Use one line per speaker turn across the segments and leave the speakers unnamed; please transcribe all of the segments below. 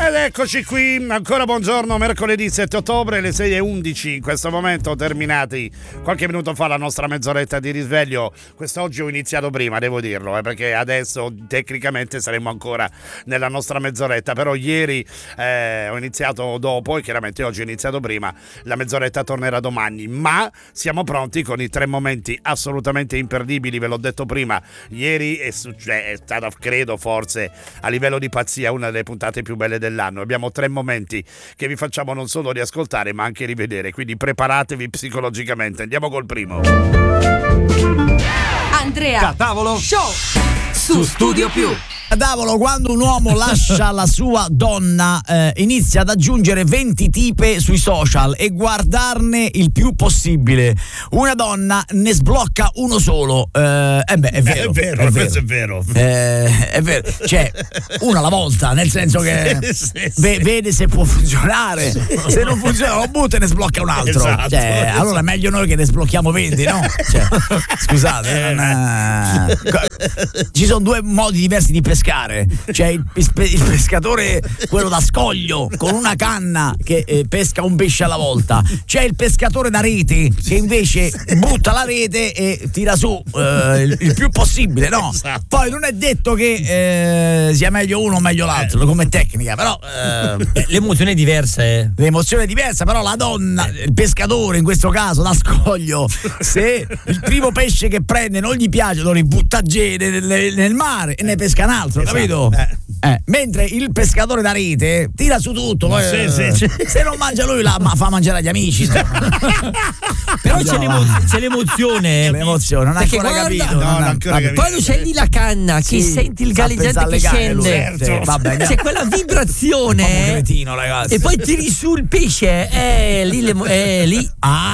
Ed eccoci qui, ancora buongiorno, mercoledì 7 ottobre, le 6:11 in questo momento, terminati qualche minuto fa la nostra mezz'oretta di risveglio. Quest'oggi ho iniziato prima, devo dirlo, perché adesso tecnicamente saremo ancora nella nostra mezz'oretta, però ieri ho iniziato dopo e chiaramente oggi ho iniziato prima, la mezz'oretta tornerà domani, ma siamo pronti con i 3 momenti assolutamente imperdibili, ve l'ho detto prima, ieri è stata, credo, forse a livello di pazzia una delle puntate più belle dell'anno. Abbiamo 3 momenti che vi facciamo non solo riascoltare ma anche rivedere, quindi preparatevi psicologicamente. Andiamo col primo.
Andrea
Catavolo
Show
su Studio Più.
Catavolo, quando un uomo lascia la sua donna, inizia ad aggiungere 20 tipe sui social e guardarne il più possibile. Una donna ne sblocca uno solo. È vero.
Questo è vero.
È vero, cioè una alla volta, nel senso che vede se può funzionare. Se non funziona lo butta e ne sblocca un altro.
Esatto,
allora è meglio noi che ne sblocchiamo 20, no? Cioè, scusate, ci sono 2 modi diversi di pescare. C'è il pescatore, quello da scoglio, con una canna che pesca un pesce alla volta. C'è il pescatore da rete che invece butta la rete e tira su il più possibile, no?
Esatto.
Poi non è detto che sia meglio uno o meglio l'altro come tecnica, però
L'emozione è diversa,
l'emozione è diversa, però la donna, il pescatore in questo caso da scoglio, se il primo pesce che prende non gli piace lo ributta nel mare e ne pesca un altro, capito? Mentre il pescatore da rete tira su tutto, poi, se non mangia lui fa mangiare agli amici.
Però c'è l'emozione.
L'emozione, non ha
Perché
ancora
guarda,
capito.
Poi quando c'è lì la canna, che senti il galleggiante che scende, c'è quella vibrazione,
un cretino, ragazzi.
e poi tiri su il pesce, lì.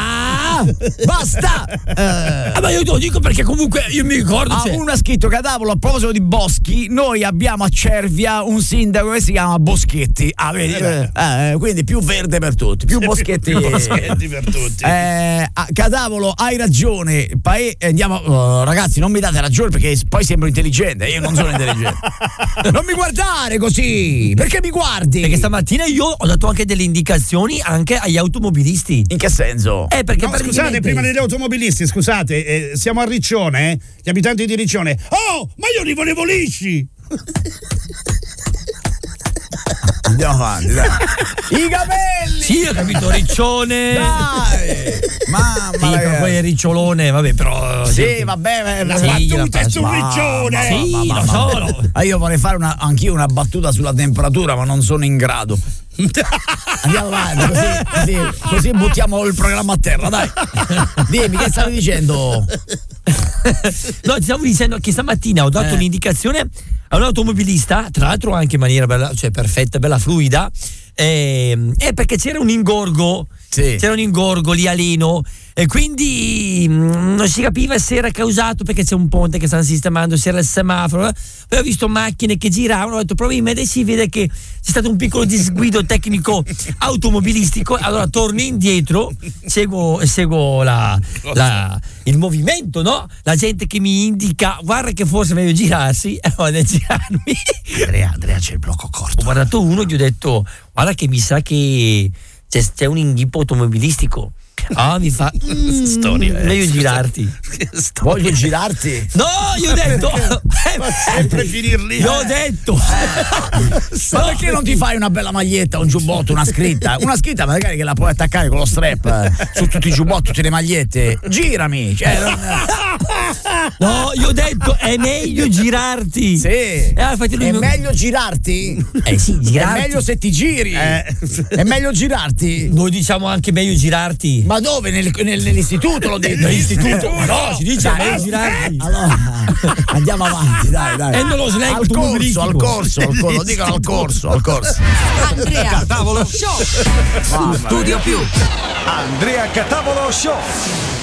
Basta!
Ma io te lo dico perché comunque io mi ricordo.
Uno ha scritto: Catavolo, a proposito di boschi, noi abbiamo a Cervia un sindaco che si chiama Boschetti. Vedi? Quindi più verde per tutti, più Boschetti.
Boschetti per tutti.
Catavolo, hai ragione. Andiamo, ragazzi, non mi date ragione perché poi sembro intelligente. Io non sono intelligente. Non mi guardare così. Perché mi guardi?
Perché stamattina io ho dato anche delle indicazioni anche agli automobilisti.
In che senso?
Perché
No, scusate, prima degli automobilisti, scusate, siamo a Riccione, gli abitanti di Riccione. Oh, ma io li volevo lisci!
Andiamo avanti, dai. I capelli!
Sì, ho capito, Riccione.
Dai! Mamma
Sì, poi è ricciolone, vabbè, però.
Sì, vabbè,
La
Sì,
battuta è
gliela
sul Riccione!
Sì, lo so.
Io vorrei fare anch'io una battuta sulla temperatura, ma non sono in grado. Andiamo avanti, così buttiamo il programma a terra, dai. Dimmi, che stavi dicendo?
No, ti stavo dicendo che stamattina ho dato un'indicazione a un automobilista, tra l'altro anche in maniera bella, cioè perfetta, bella fluida, perché c'era un ingorgo.
Sì.
C'era un ingorgo lì a Leno e quindi non si capiva se era causato perché c'è un ponte che stanno sistemando, se era il semaforo. Poi ho visto macchine che giravano, ho detto probabilmente si vede che c'è stato un piccolo disguido tecnico automobilistico. Allora torno indietro, seguo il movimento, no? La gente che mi indica guarda che forse è meglio girarsi e vado a girarmi.
Andrea, c'è il blocco corto.
Ho guardato uno e gli ho detto guarda che mi sa che c'è un inghippo automobilistico. Mi fa
storia,
meglio girarti.
Voglio girarti?
No, io ho detto
sempre finirli.
l'ho detto.
Ma perché non ti fai una bella maglietta, un giubbotto, una scritta magari che la puoi attaccare con lo strap su tutti i giubbotti, tutte le magliette? Girami,
No, io ho detto è meglio girarti.
Sì.
È
meglio girarti?
Sì, girarti.
È meglio se ti giri. È meglio girarti?
Noi diciamo anche meglio girarti.
Ma dove? Nell'istituto l'ho detto.
Nell'istituto? Ma no, si dice meglio girarti.
Allora, andiamo avanti, dai.
E non lo slang
al corso, lo dicono al corso.
Andrea
Catavolo
Show
su Studio Più.
Andrea Catavolo Show.